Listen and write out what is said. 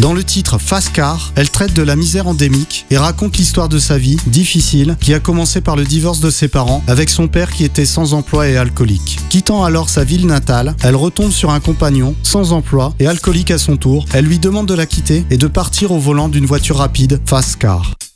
Dans le titre Fast Car, elle traite de la misère endémique et raconte l'histoire de sa vie difficile qui a commencé par le divorce de ses parents avec son père qui était sans emploi et alcoolique. Quittant alors sa ville natale, elle retombe sur un compagnon sans emploi et alcoolique à son tour. Elle lui demande de la quitter et de partir au volant d'une voiture rapide Fast Car.